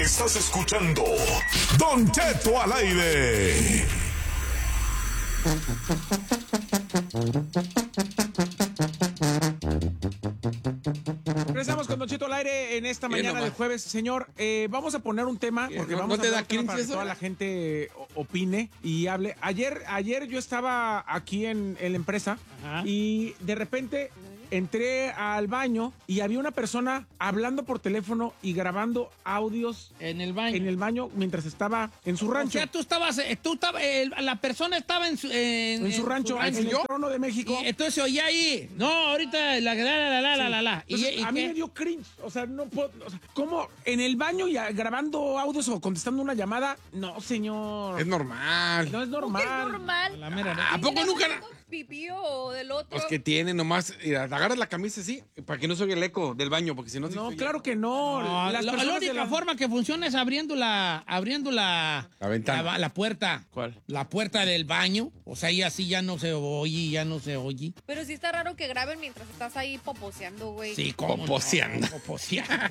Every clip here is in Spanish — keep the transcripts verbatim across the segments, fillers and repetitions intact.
Estás escuchando Don Cheto al aire. Regresamos con Don Cheto al aire en esta mañana de jueves. Señor, eh, vamos a poner un tema porque ¿No, vamos no te a da hablar un tema para que eso? toda la gente opine y hable. Ayer, ayer yo estaba aquí en, en la empresa. Ajá. Y de repente entré al baño y había una persona hablando por teléfono y grabando audios en el baño. En el baño mientras estaba en su rancho. O sea, tú estabas, tú estabas, el, la persona estaba en su, en, en su rancho, en, su rancho, en el Trono de México. Y entonces oía ahí, no, ahorita la la la la la la la. Y, y a mí me dio cringe, o sea, no puedo, o sea, ¿cómo en el baño y grabando audios o contestando una llamada? No, señor. Es normal. No es normal. ¿Qué es normal? La mera, ¿no? ¿A poco nunca? Pipí o del otro. Pues que tiene nomás, mira, agarras la camisa así, para que no se oiga el eco del baño, porque si no... No, claro que no. no Las la, la única la... forma que funciona es abriendo la, abriendo la... La ventana. La, la puerta. ¿Cuál? La puerta del baño. O sea, y así ya no se oye, ya no se oye. Pero sí está raro que graben mientras estás ahí poposeando, güey. Sí, como poposeando. No, poposeando.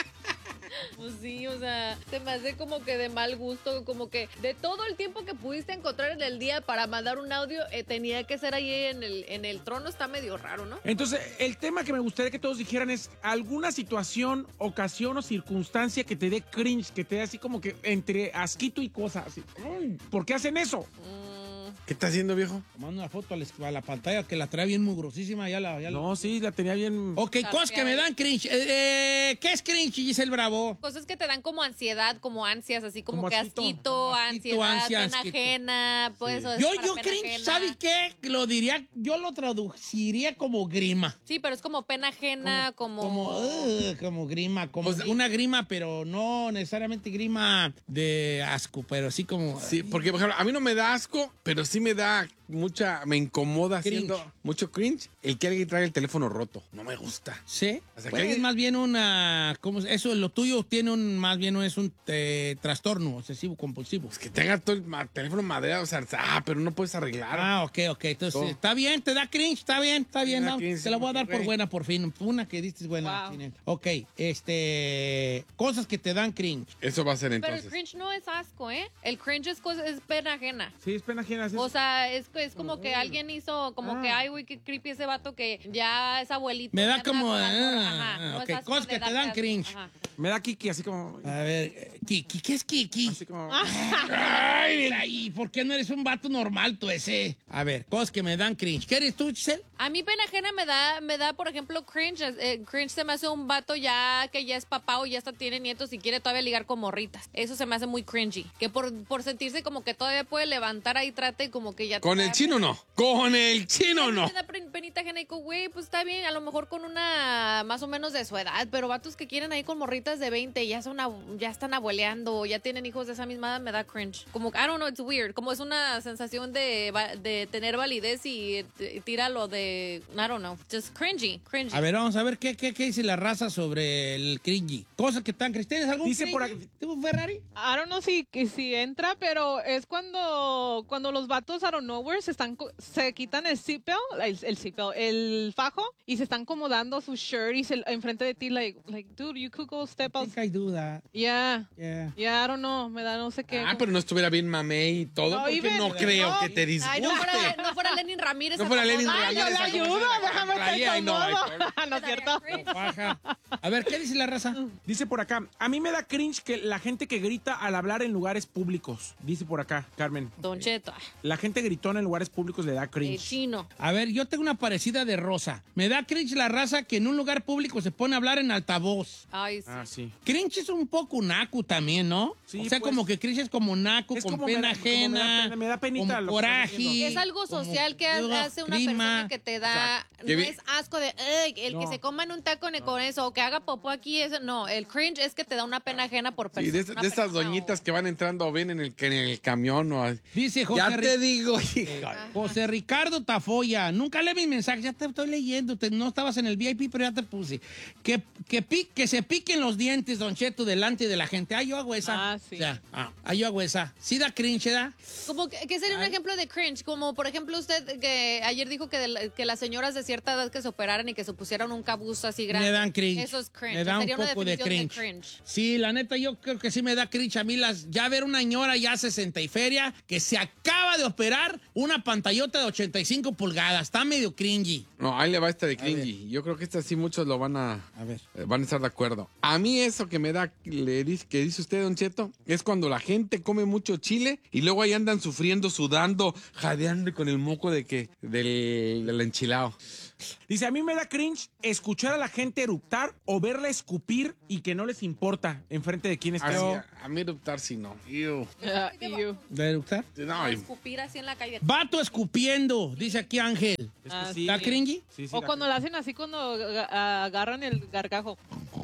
Pues sí, o sea, se me hace como que de mal gusto, como que de todo el tiempo que pudiste encontrar en el día para mandar un audio, eh, tenía que ser ahí en el, en el trono, está medio raro, ¿no? Entonces, el tema que me gustaría que todos dijeran es alguna situación, ocasión o circunstancia que te dé cringe, que te dé así como que entre asquito y cosas. Así. ¿Por qué hacen eso? Mm. ¿Qué está haciendo, viejo? Tomando una foto a la, a la pantalla que la trae bien mugrosísima. Ya la, ya la... No, sí, la tenía bien... Ok, cosas que me dan cringe. Eh, eh, ¿Qué es cringe, Giselle Bravo? Cosas que te dan como ansiedad, como ansias, así como, como que asquito, asquito, ansiedad, ansia, pena asquito. ajena. Pues Sí. eso Yo, es para yo pena cringe, ajena. ¿sabes qué? Lo diría, yo lo traduciría como grima. Sí, pero es como pena ajena, como... Como, uh, como grima, como pues, una grima, pero no necesariamente grima de asco, pero sí como... Sí, porque, por ejemplo, a mí no me da asco, pero sí me da mucha, me incomoda cringe. haciendo mucho cringe el que alguien traiga el teléfono roto. No me gusta. ¿Sí? O sea, pues que es más bien una... ¿cómo? Eso, lo tuyo tiene un, más bien es un eh, trastorno obsesivo compulsivo. Pues que tenga todo el ma teléfono madera, o sea, ah, pero no puedes arreglar. Ah, ok, ok. Entonces, todo. Está bien, te da cringe, está bien, está bien. No, cringe, te la voy a dar okay. por buena, por fin. Una que diste buena. Wow. Ok, este... Cosas que te dan cringe. Eso va a ser Pero entonces. el cringe no es asco, ¿eh? El cringe es, cosa, es pena ajena. Sí, es pena ajena. O sea, es, es como que alguien hizo, como ah. que, ay, güey, qué creepy ese vato que ya es abuelito. Me da como... Ah, ajá, no okay. Cosas que te dan cringe. Ajá. Me da Kiki, así como... A ver, Kiki, ¿qué es Kiki? Así como... Ay, mira, ¿y por qué no eres un vato normal tú ese? A ver, cosas que me dan cringe. ¿Qué eres tú, Giselle? A mí pena ajena me da, me da, por ejemplo, cringe. Eh, cringe se me hace un vato ya que ya es papá o ya hasta tiene nietos y quiere todavía ligar con morritas. Eso se me hace muy cringy. Que por, por sentirse como que todavía puede levantar ahí trata y como que ya... Con el chino no. Con el chino no. Me da penita ajena y digo, güey, pues está bien, a lo mejor con una más o menos de su edad, pero vatos que quieren ahí con morritas de veinte y ya son ya están abueleando o ya tienen hijos de esa misma edad, me da cringe. Como, I don't know, it's weird. Como es una sensación de, de tener validez y tira lo de, I don't know, just cringy, cringy. A ver, vamos a ver qué, qué, qué dice la raza sobre el cringy. Cosas que están, ¿tienes algún Dice cringy? por aquí. ¿Tú, Ferrari? I don't know si, si entra, pero es cuando, cuando los vatos out of nowhere se están, se quitan el seatbelt, el, el seatbelt, el fajo, y se están acomodando su shirt y se, enfrente de ti, like, like, dude, you could go step I out. think I do that. Yeah. Yeah. Yeah, I don't know, me da no sé qué. Ah, pero no estuviera bien mamé y todo, No, porque even- no creo no, que te disguste. Ay, no fuera, no fuera Lenin Ramírez. No fuera Lenin Ay, Ramírez. Yo le ayudo, déjame estar Ay, no, cómodo. ay, No es cierto. Baja. A ver, ¿qué dice la raza? Dice por acá, a mí me da cringe que la gente que grita al hablar en lugares públicos. Dice por acá, Carmen. Don Cheto, La gente gritona en lugares públicos le da el cringe. chino. A ver, yo tengo una parecida de Rosa. Me da cringe la raza que en un lugar público se pone a hablar en altavoz. Ay, sí. Ah, sí. Cringe es un poco naco también, ¿no? Sí, o sea, pues, como que cringe es como naco, es con como pena me da- como me da ajena, pena- me da penita con lo que estás coraje. diciendo. Es algo como, social que ugh, hace una grima. persona que te da, Que no vi- es asco de "Ey, el No. que se coman un taco ni con eso o que haga popó aquí, eso no, el cringe es que te da una pena ajena por Sí, persona. de, de una estas persona doñitas o- que van entrando o bien en el, en el camión o así. Dice José Ya Ri- te digo, hija. José Ricardo Tafoya, nunca lee mis mensajes, ya te estoy leyendo, te- no estabas en el V I P, pero ya te puse. Que, que, pi- que se piquen los dientes, Don Cheto, delante de la gente. Ah, yo hago esa. Ah, sí. O sea, ah, ah, yo hago esa. Sí da cringe, ¿da? Como que, ¿qué sería un ejemplo de cringe? Como, por ejemplo, usted que ayer dijo que, de la- que las señoras de cierta edad que se operaran y que se pusieran un cabuzo así grande. Me dan cringe. Eso es cringe. Me da un Sería una poco de definición cringe. Sí, la neta, yo creo que sí me da cringe a mí las, ya ver una ñora ya sesenta y feria que se acaba de operar una pantallota de ochenta y cinco pulgadas. Está medio cringy. No, ahí le va esta de cringy. Yo creo que esta sí muchos lo van a, A ver. eh, van a estar de acuerdo. A mí eso que me da, le dice, que dice usted, Don Cheto, es cuando la gente come mucho chile y luego ahí andan sufriendo, sudando, jadeando con el moco de que, del, del enchilado. Dice, a mí me da cringe escuchar a la gente eructar o verla escupir y que no les importa enfrente de quién está. Así, a, a mí eruptar sí no. Ew. Ah, ew. ¿De eructar? No, y- Escupir así en la calle. Vato escupiendo, dice aquí Ángel. Es que Ah, sí. ¿Está cringy? Sí, sí, O da cuando cringe. lo hacen así, cuando aga- agarran el gargajo.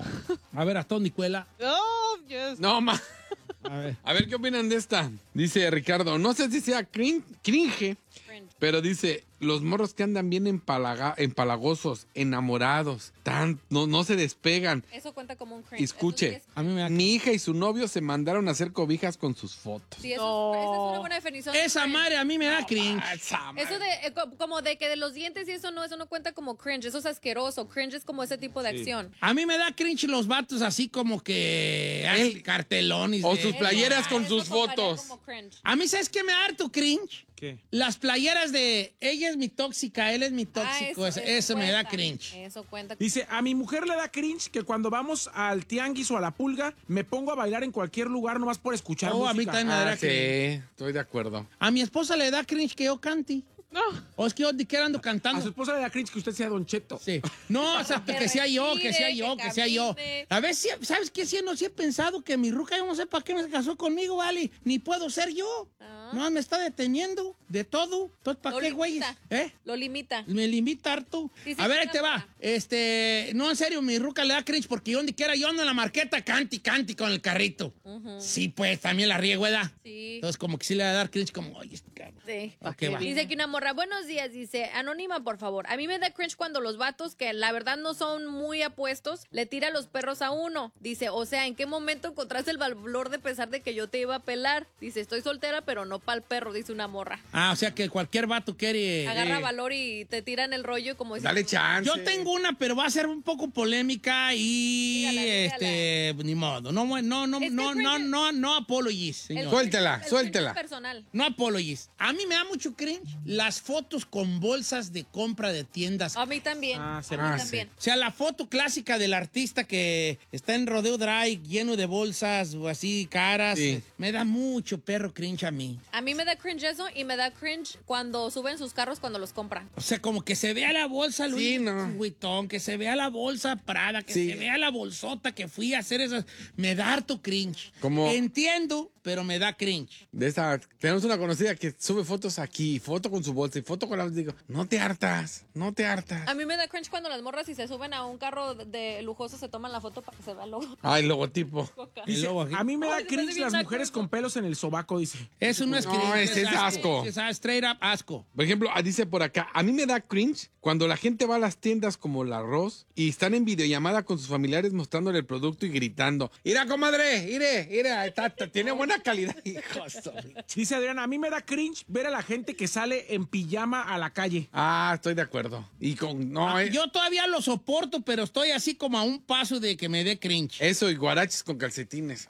A ver, hasta dónde cuela. Oh, yes. no, ma. A ver. A ver qué opinan de esta. Dice Ricardo, no sé si sea crin- cringe, Cringe. pero dice, los morros que andan bien empalaga- empalagosos, enamorados, tan, no, no se despegan. Eso cuenta como un cringe. Escuche, Eso sí es- A mí me da mi hija y su novio se mandaron a hacer cobijas con sus fotos. sí, eso, No. esa es una buena definición. de Esa cringe. madre a mí me da cringe. Eso de, eh, co- como de que de los dientes y eso no, eso no cuenta como cringe. Eso es asqueroso. Cringe es como ese tipo de acción. A mí me da cringe los vatos así como que hacen cartelones. o de- sus playeras con Eso sus contaría fotos. como cringe. A mí, ¿sabes qué me da harto cringe? ¿Qué? Las playeras de ella es mi tóxica, él es mi Ah, tóxico. eso eso me da cuenta. cringe. Eso cuenta. Dice, a mi mujer le da cringe que cuando vamos al tianguis o a la pulga, me pongo a bailar en cualquier lugar nomás por escuchar Oh, a mí música. también me Ah, da sí, cringe. estoy de acuerdo. A mi esposa le da cringe que yo cante. No. O es que yo de qué ando A su cantando. esposa le da cringe que usted sea Don Cheto. Sí. No, o sea, que, Que sea yo, que sea respire, yo, que que sea yo. camine. A ver, si, ¿sabes qué? Si no, sí he pensado que mi ruca, yo no sé para qué me casó conmigo, vale. Ni puedo ser yo. Ah. No, me está deteniendo de todo. Entonces, ¿para Lo qué, güey? limita. ¿Eh? Lo limita. Me limita harto. Sí, sí, A ver, sí, ahí te va. Rafa. Este, no, en serio, mi ruca le da cringe porque yo donde quiera yo ando en la marqueta, canti, canti con el carrito. Sí, pues, también la riego, ¿verdad? Sí. Entonces, como que sí le va a dar cringe, como, oye, este cabrón. Sí. Ok, va. Dice que una morra, buenos días, dice, anónima, por favor. A mí me da cringe cuando los vatos, que la verdad no son muy apuestos, le tira los perros a uno. Dice, o sea, ¿en qué momento encontraste el valor de pensar de que yo te iba a pelar? Dice, estoy soltera, pero no pa'l perro, dice una morra. Ah, o sea que cualquier vato quiere... Agarra eh, valor y te tiran el rollo como si... Dale chance. Yo tengo una, pero va a ser un poco polémica y Dígala, dígala. este, ni modo. No, no, no, Es que no, no, cringe- no, no apologies, El señor. Suéltela, cringe- el suéltela. cringe personal. No apologies. A mí me da mucho cringe las fotos con bolsas de compra de tiendas. A mí también. Ah, sí. a mí Ah, también. O sea, la foto clásica del artista que está en Rodeo Drive lleno de bolsas o así caras, Sí. eh, me da mucho perro cringe a mí. A mí me da cringe eso y me da cringe cuando suben sus carros cuando los compran. O sea, como que se vea la bolsa Louis Sí, no. Vuitton, que se vea la bolsa Prada, que Sí. se vea la bolsota que fui a hacer esas. Me da harto cringe. Como- Entiendo, pero me da cringe. De esa, tenemos una conocida que sube fotos aquí, foto con su bolsa y foto con la bolsa. Digo, no te hartas, no te hartas. A mí me da cringe cuando las morras si se suben a un carro de lujoso se toman la foto para que se vea el logo. Ay, logotipo. Y Dice, luego aquí- a mí me da Ay, se me hace cringe bien las naco mujeres eso. con pelos en el sobaco, dice. Eso no es No, cringe. ese es asco. Es straight up asco. Por ejemplo, ah, dice por acá, a mí me da cringe cuando la gente va a las tiendas como la Ross y están en videollamada con sus familiares mostrándole el producto y gritando, ¡Mira, comadre! ¡Mire! ¡Mira! está- está- tiene buena calidad! Hijos, Dice Adriana, a mí me da cringe ver a la gente que sale en pijama a la calle. ah, estoy de acuerdo. Y con... No, Ah, eh, yo todavía lo soporto, pero estoy así como a un paso de que me dé cringe. Eso y guaraches con calcetines.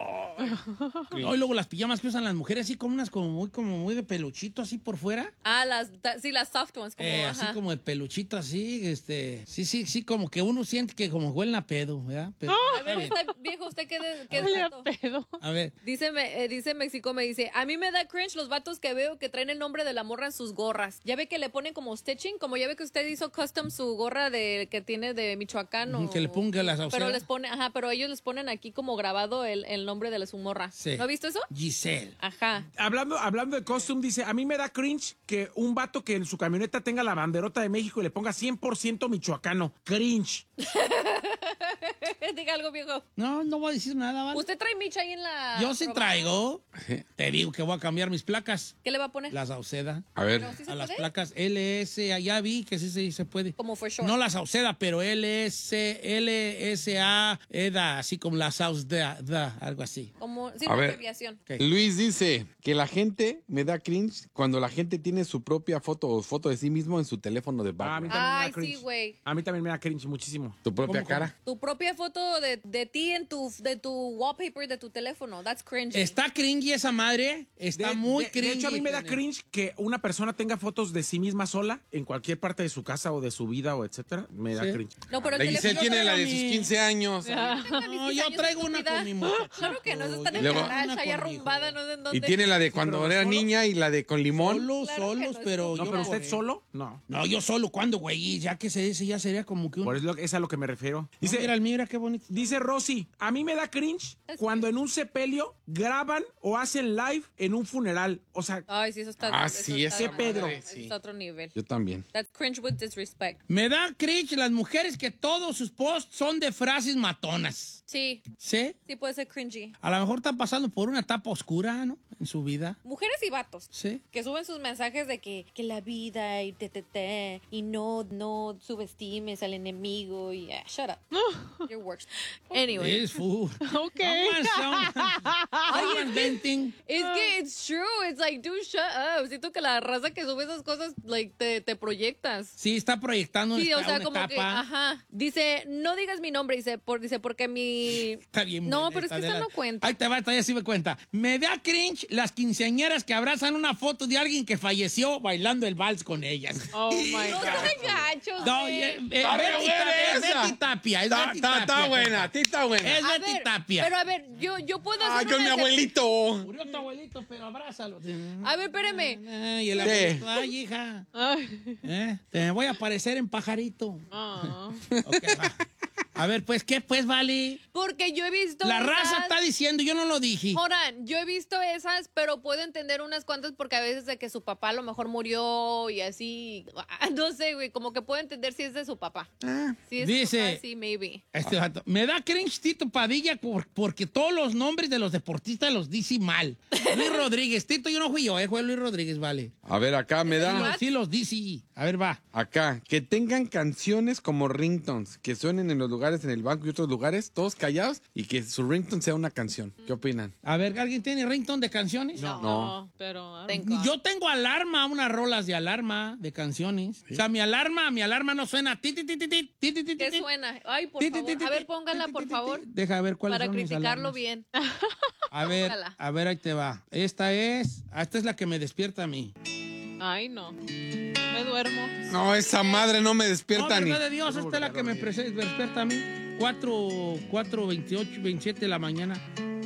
Hoy luego las pijamas que usan las mujeres así como unas como muy, como muy de peluchito así por fuera. Ah, las, ta- sí, las soft ones. Como, Eh, ajá. así como de peluchito así, este, sí, sí, sí, como que uno siente que como huelen a pedo, ¿verdad? Pero- A ver, usted, viejo, ¿usted qué, de, qué es Huele a vato? pedo. a ver, Dice, me- eh, dice México, me dice, a mí me da cringe los vatos que veo que traen el nombre de la morra en sus gorras. Ya ve que le ponen como stitching, como ya ve que usted hizo custom su gorra de que tiene de Michoacán o... que le ponga las Pero auseras. les pone, ajá, pero ellos les ponen aquí como grabado el, el nombre de la de su morra. Sí. ¿No has visto eso? Giselle. Ajá. Hablando, hablando de costume, dice, a mí me da cringe que un vato que en su camioneta tenga la banderota de México y le ponga cien por ciento michoacano. Cringe. Diga algo, viejo. No, no voy a decir nada, ¿vale? ¿Usted trae micha ahí en la... Yo sí probada? traigo. Te digo que voy a cambiar mis placas. ¿Qué le va a poner? La Sauceda. A ver. ¿No? ¿Sí se A las puede? placas L S, ya vi que sí, sí se puede. Como for sure. No la Sauceda, pero L S, L S A, E D A, así como la Sauceda, da, algo así. Como... Sí, A una ver. abreviación. Ok. Luis dice que la gente me da cringe cuando la gente tiene su propia foto o foto de sí mismo en su teléfono de Ah, a mí background. también me Ay, da cringe. sí, güey. A mí también me da cringe muchísimo. Tu propia ¿Cómo, cara. Tu propia foto de, de ti en tu, de tu wallpaper de tu teléfono. That's cringy. Está cringy esa madre. Está De- muy de, cringy. de hecho, a mí me da cringe que una persona tenga fotos de sí misma sola en cualquier parte de su casa o de su vida o etcétera. Me da Sí. cringe. No, pero el La Giselle teléfono... tiene la de mi- sus quince años. No, yo traigo una con mi muchacha. Claro que no, eso está en el Luego- garage, ahí Una con mi arrumbada, no sé en dónde. Y tiene la de cuando pero era ¿solos? niña y la de con limón. Solos, Claro que solos, no es pero como- No, yo pero por- usted solo, no. No, yo solo, ¿cuándo, güey? Ya que se dice, ya sería como que un... Por eso es a lo que me refiero. Dice, Dice, mira, mira qué bonito. dice Rosy, a mí me da cringe cuando en un sepelio graban o hacen live en un funeral. O sea, Ay, sí, eso está... Ah, eso sí, está- ese Pedro. Eso sí. está a otro nivel. Yo también. That's cringe with disrespect. Me da cringe las mujeres que todos sus posts son de frases matonas. Sí, ¿Sí? sí puede ser cringy. A lo mejor están pasando por una etapa oscura, ¿no? En su vida. Mujeres y vatos. Sí. Que suben sus mensajes de que, que la vida y te, te, te, y no, no subestimes al enemigo y ah, shut up. Your works. Anyway. Es full. Ok. Someone venting. Es que it's true. It's like, dude, shut up. Siento que la raza que sube esas cosas, like, te, te proyectas. Sí, está proyectando Sí, esta- o sea, una como etapa. que, ajá. Dice, no digas mi nombre, dice, por, dice, porque mi... Está bien. No, buena pero es que esta de esta la- no cuenta. Ahí te va, esta ya sí me cuenta. Me da cringe las quinceañeras que abrazan una foto de alguien que falleció bailando el vals con ellas. Oh my No God. sean gachos, No, güey. eh, eh, Está Betty bien buena Tapia, es esa. Betty Tapia, es Está, Betty está- Tapia, está buena, sí está buena. Es A Betty ver, Tapia. pero a ver, yo, yo puedo hacer Ay, con una mi excep- abuelito. Murió tu abuelito, pero abrázalo. A ver, espérame. Ay, el Sí. abuelito, ay, hija. Ay. ¿Eh? Te me voy a aparecer en pajarito. Ah. Ok, va. A ver, pues, ¿qué pues, vale? Porque yo he visto La esas- raza está diciendo, yo no lo dije. Joran, yo he visto esas, pero puedo entender unas cuantas porque a veces de que su papá a lo mejor murió y así, ah, no sé, güey, como que puedo entender si es de su papá. Si es de su dice- papá, sí, maybe. Este vato, me da cringe Tito Padilla por- porque todos los nombres de los deportistas los dice mal. Luis Rodríguez, Tito, yo no fui yo, eh, fue Luis Rodríguez, vale. A ver, acá me Sí, da. los- sí los dice. A ver, va. Acá, que tengan canciones como ringtones, que suenen en los lugares, en el banco y otros lugares, todos callados, y que su ringtone sea una canción. ¿Qué opinan? A ver, ¿alguien tiene ringtone de canciones? No. No, pero. ah, Thank God. Yo tengo alarma, unas rolas de alarma, de canciones. O sea, mi alarma, mi alarma no suena. Ti, ti, ti, ti, ti, ti, ti, ti, ¿Qué ti. suena? Ay, por Ti, ti, favor. ti, ti, A ver, ti, póngala, ti, por ti, ti, favor. ti. Deja ver cuáles Para son mis criticarlo alarmas. bien. A ver, Póngala. a ver, ahí te va. Esta es, ah, esta es la que me despierta a mí. Ay, no. Me duermo. No, esa madre no me No, despierta ni. verdad de Dios, esta es la que me prese- me despierta a mí. cuatro, cuatro, veintiocho, veintisiete de la mañana.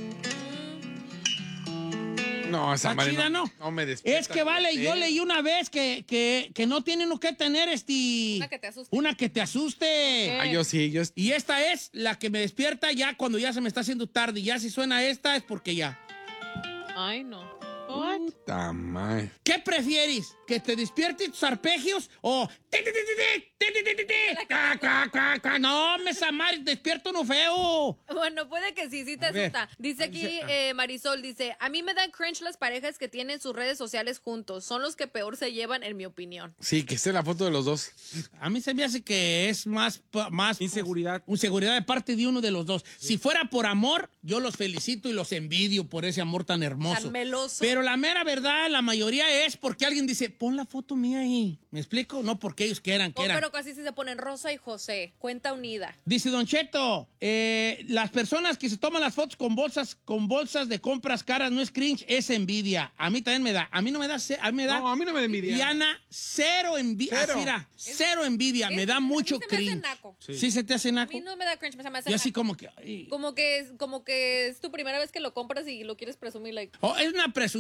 No, esa Está madre chida, no, ¿no? no me despierta. Es que vale, yo Eh. leí una vez que, que, que no tiene uno que tener este... Una que te asuste. Una que te asuste. Ah, yo sí, yo. Y esta es la que me despierta ya cuando ya se me está haciendo tarde. Y ya si suena esta es porque ya. Ay, no. What? Puta madre. ¿Qué prefieres? ¿Que te despierte tus arpegios o... ti, ti, ti, ti, ti, ti, ti, ti, ti, ca, ca, ca, ca? No, me Samar, despierto no feo. Bueno, puede que sí, sí te A ver. asusta. Dice aquí eh, Marisol, dice, a mí me dan cringe las parejas que tienen sus redes sociales juntos. Son los que peor se llevan, en mi opinión. Sí, que esté la foto de los dos. A mí se me hace que es más... más Inseguridad. Inseguridad de parte de uno de los dos. Si fuera por amor, yo los felicito y los envidio por ese amor tan hermoso. Tan meloso. Pero la mera verdad, la mayoría es porque alguien dice, pon la foto mía ahí. ¿Me explico? No porque ellos quieran, Oh, quieran. pero casi si se ponen Rosa y José. Cuenta unida. Dice Don Cheto, eh, las personas que se toman las fotos con bolsas, con bolsas de compras caras no es cringe, es envidia. A mí también me da. A mí no me da, ce- a mí me da. No, a mí no me da envidia. Diana, cero envidia. Cero. Así era, cero envidia. Es- Me da a mí mucho se me hace cringe. naco. Sí. se te hace A naco. mí no me da cringe, me se me hace Y así naco. como que... ay. Como que, es, como que es tu primera vez que lo compras y lo quieres presumir, like... Oh, es una presunción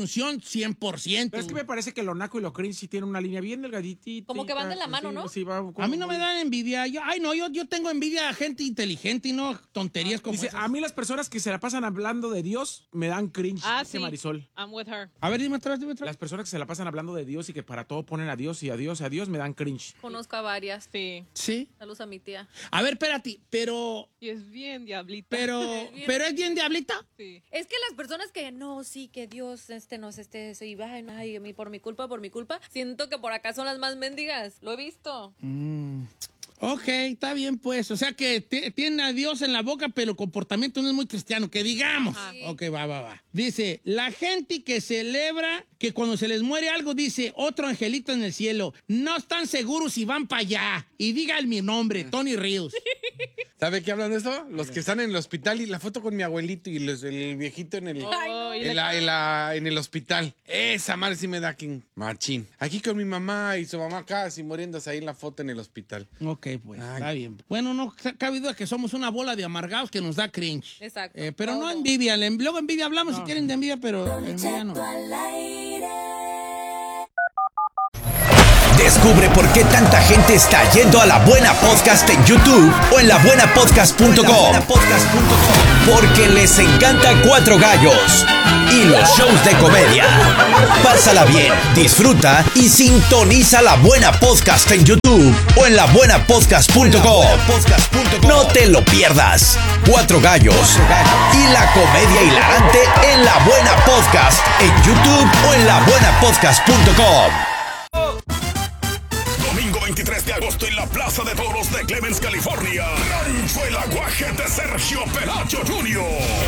inclusión cien por ciento. Pero es que me parece que lo naco y lo cringe sí tienen una línea bien delgadita. Como que van de la mano, ¿no? Sí, va como A mí no me muy- dan envidia. Yo, ay, no, yo, yo tengo envidia a gente inteligente y no tonterías como Dice, esas. a mí las personas que se la pasan hablando de Dios me dan cringe, Ah, dice sí. Marisol. I'm with her. A ver, dime otra vez, dime otra vez. Las personas que se la pasan hablando de Dios y que para todo ponen a Dios y a Dios y a Dios me dan cringe. Conozco a varias. Sí. Sí. Saludos a mi tía. A ver, espérate, pero, Y es bien diablita. pero, bien. pero es bien diablita. Sí. Es que las personas que no, sí, que Dios este nos este se iba, ay, no, ay, a mí por mi culpa, por mi culpa, siento que por acá son las más mendigas. Lo he visto. Ok, está bien, pues. O sea que t- tiene a Dios en la boca, pero el comportamiento no es muy cristiano, que digamos. Ajá. Ok, va, va, va. Dice, la gente que celebra que cuando se les muere algo, dice, otro angelito en el cielo. No están seguros si van para allá. Y digan mi nombre, Tony Ríos. ¿Sabe qué hablan de esto? Los que están en el hospital y la foto con mi abuelito y los- el viejito en el, Ay, no. y en, la- en la- en el hospital. Esa madre sí me da king. Machín. Aquí con mi mamá y su mamá casi muriéndose ahí en la foto en el hospital. Ok, pues, Ay. está bien. Bueno, no cabe duda que somos una bola de amargados que nos da cringe. Exacto. Eh, pero no Todo. envidia. Le- Luego envidia hablamos si quieren de envidia, pero envidia no. Descubre por qué tanta gente está yendo a La Buena Podcast en YouTube o en la buena podcast punto com. Porque les encanta Cuatro Gallos y los shows de comedia. Pásala bien, disfruta y sintoniza La Buena Podcast en YouTube o en la buena podcast punto com. No te lo pierdas. Cuatro Gallos y la comedia hilarante en La Buena Podcast en YouTube o en la buena podcast punto com. Domingo veintitrés de agosto en la Plaza de Toros de Clemens, California. Rancho El Aguaje de Sergio Pelacho junior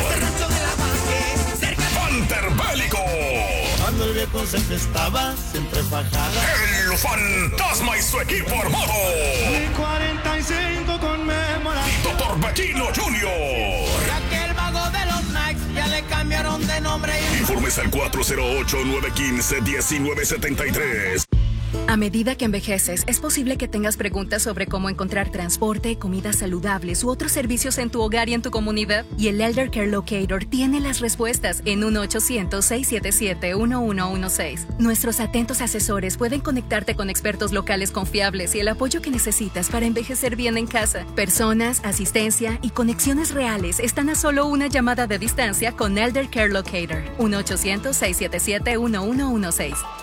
Panther Bélico. Cuando el viejo se festaba, siempre fajada. El Fantasma y su equipo armado. Mi cuarenta y cinco conmemora. Tito Torbellino junior Ya que el vago de los Nikes ya le cambiaron de nombre. Informes al cuatro cero ocho, nueve uno cinco, uno nueve siete tres. A medida que envejeces, es posible que tengas preguntas sobre cómo encontrar transporte, comidas saludables u otros servicios en tu hogar y en tu comunidad. Y el Elder Care Locator tiene las respuestas en uno ochocientos, seiscientos setenta y siete, uno uno uno seis. Nuestros atentos asesores pueden conectarte con expertos locales confiables y el apoyo que necesitas para envejecer bien en casa. Personas, asistencia y conexiones reales están a solo una llamada de distancia con Elder Care Locator. uno ochocientos, seiscientos setenta y siete, uno uno uno seis.